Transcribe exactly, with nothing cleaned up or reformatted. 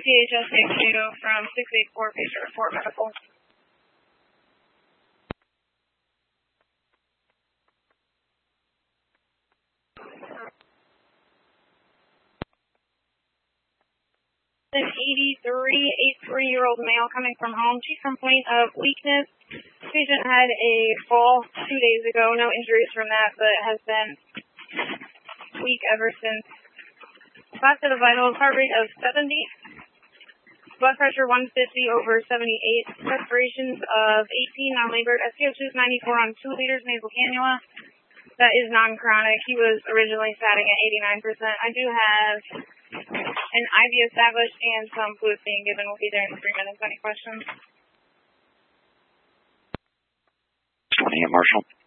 P H S eight two from six eight four, patient report medical. An eighty-three, eighty-three-year-old male coming from home. Chief complaint of weakness. Patient had a fall two days ago. No injuries from that, but has been weak ever since. Back to the vitals. Heart rate of seventy. Blood pressure one fifty over seventy-eight. Respirations of eighteen, non-labored. S P O two is ninety-four on two liters. Nasal cannula. That is non-chronic. He was originally satting at eighty-nine percent. I do have an I V established and some fluids being given. Will be there in three minutes. Any questions? twenty-eight, Marshall.